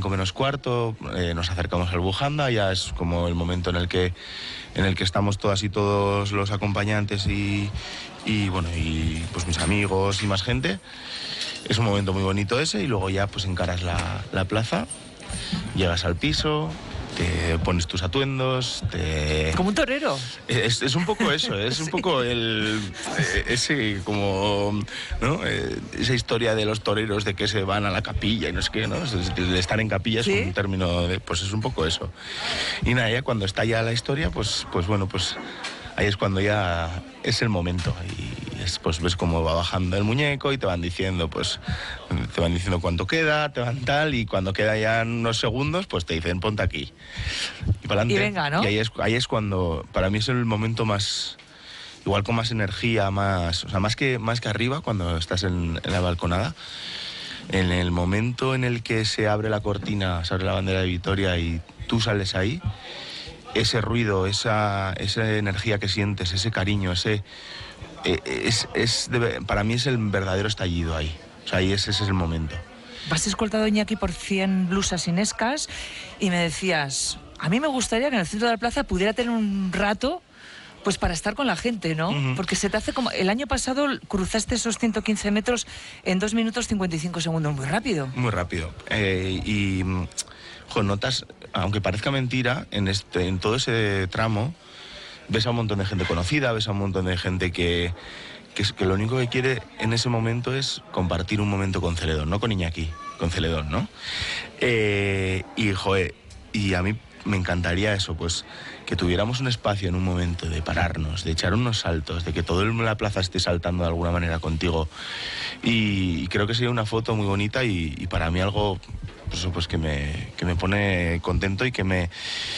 5 menos cuarto, nos acercamos al Bujanda, ya es como el momento en el que estamos todas y todos los acompañantes y pues mis amigos y más gente. Es un momento muy bonito ese, y luego ya pues encaras la plaza, llegas al piso, te pones tus atuendos, Como un torero. Es un poco eso, es un poco ese como, ¿no? Esa historia de los toreros de que se van a la capilla y no sé qué, ¿no? El estar en capilla ¿Sí? es un término pues es un poco eso. Y nada, ya cuando está ya la historia, pues ahí es cuando ya es el momento. Y pues ves cómo va bajando el muñeco y te van diciendo cuánto queda, te van tal, y cuando queda ya unos segundos, pues te dicen ponte aquí. Y para adelante. Y venga, ¿no? Y ahí es cuando, para mí es el momento más, igual con más energía, más que arriba, cuando estás en la balconada. En el momento en el que se abre la cortina, se abre la bandera de Vitoria y tú sales ahí, ese ruido, esa energía que sientes, ese cariño, para mí es el verdadero estallido ahí. O sea, ese es el momento. Vas escoltado, Iñaki, por 100 blusas inescas y me decías, a mí me gustaría que en el centro de la plaza pudiera tener un rato pues para estar con la gente, ¿no? Uh-huh. Porque se te hace como... El año pasado cruzaste esos 115 metros en 2 minutos 55 segundos, muy rápido. Muy rápido. Notas, aunque parezca mentira, en todo ese tramo ves a un montón de gente conocida, ves a un montón de gente que lo único que quiere en ese momento es compartir un momento con Celedón, no con Iñaki, con Celedón, ¿no? Y a mí me encantaría eso, pues que tuviéramos un espacio en un momento de pararnos, de echar unos saltos, de que todo en la plaza esté saltando de alguna manera contigo. Y creo que sería una foto muy bonita y para mí algo pues que me pone contento y que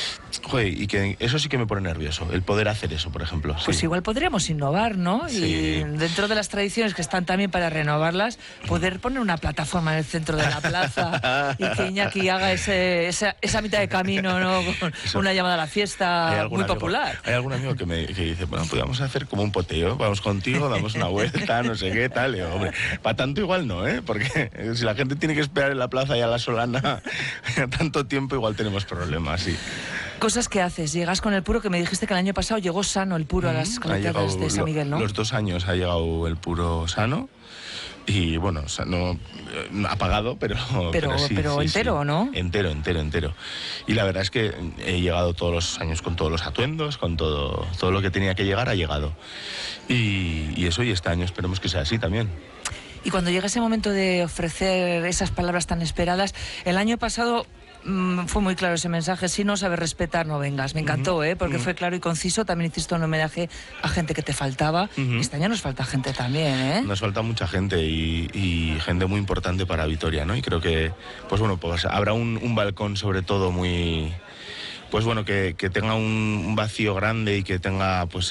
eso sí que me pone nervioso, el poder hacer eso, por ejemplo. Pues sí. igual podríamos innovar, ¿no? Sí. Y dentro de las tradiciones que están también para renovarlas, poder poner una plataforma en el centro de la plaza y que Iñaki haga esa mitad de camino, ¿no? Con una llamada a la fiesta muy popular. Hay algún amigo que dice, bueno, podríamos hacer como un poteo, vamos contigo, damos una vuelta, no sé qué, tal. Y digo, hombre, para tanto igual no, ¿eh? Porque si la gente tiene que esperar en la plaza y a la Solana tanto tiempo, igual tenemos problemas, sí. Cosas que haces. Llegas con el puro, que me dijiste que el año pasado llegó sano el puro a las carreteras de San Miguel, ¿no? Los 2 años ha llegado el puro sano. Y bueno, no apagado, pero sí, entero, sí. ¿no? Entero. Y la verdad es que he llegado todos los años con todos los atuendos, con todo lo que tenía que llegar ha llegado. Y eso, y este año esperemos que sea así también. Y cuando llega ese momento de ofrecer esas palabras tan esperadas, el año pasado fue muy claro ese mensaje: si no sabes respetar, no vengas. Me encantó, porque fue claro y conciso. También hiciste un homenaje a gente que te faltaba. Este año nos falta gente también, ¿eh? Nos falta mucha gente y gente muy importante para Vitoria, ¿no? Y creo que, pues habrá un balcón sobre todo muy... Pues bueno, que tenga un vacío grande y que tenga, pues...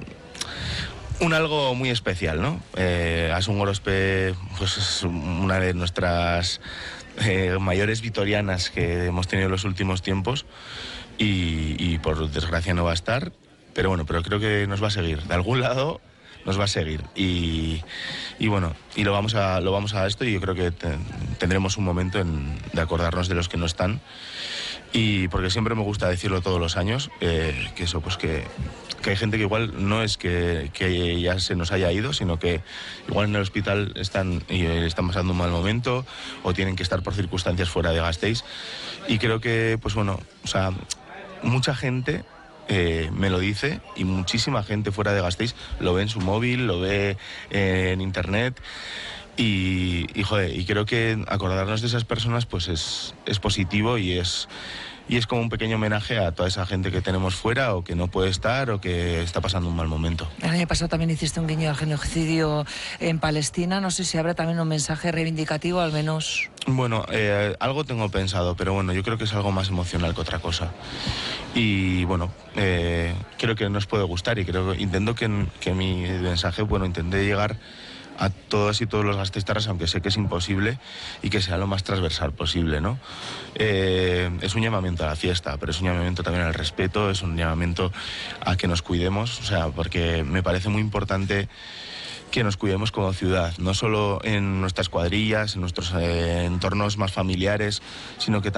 un algo muy especial, ¿no? Asun Gorospe, pues es una de nuestras mayores vitorianas que hemos tenido en los últimos tiempos y por desgracia no va a estar, pero creo que nos va a seguir. De algún lado nos va a seguir y lo vamos a esto, y yo creo que tendremos un momento de acordarnos de los que no están, y porque siempre me gusta decirlo todos los años, que eso, pues que hay gente que igual no es que ya se nos haya ido, sino que igual en el hospital están pasando un mal momento o tienen que estar por circunstancias fuera de Gasteiz, y creo que mucha gente me lo dice, y muchísima gente fuera de Gasteiz lo ve en su móvil, lo ve en internet, y creo que acordarnos de esas personas pues es positivo y es como un pequeño homenaje a toda esa gente que tenemos fuera o que no puede estar o que está pasando un mal momento. El año pasado también hiciste un guiño al genocidio en Palestina. No sé si habrá también un mensaje reivindicativo, al menos. Bueno, algo tengo pensado, pero yo creo que es algo más emocional que otra cosa. Y creo que nos puede gustar, y intento que mi mensaje, intenté llegar a todas y todos los gasteiztarras, aunque sé que es imposible, y que sea lo más transversal posible, ¿no? Es un llamamiento a la fiesta, pero es un llamamiento también al respeto, es un llamamiento a que nos cuidemos, porque me parece muy importante que nos cuidemos como ciudad, no solo en nuestras cuadrillas, en nuestros entornos más familiares, sino que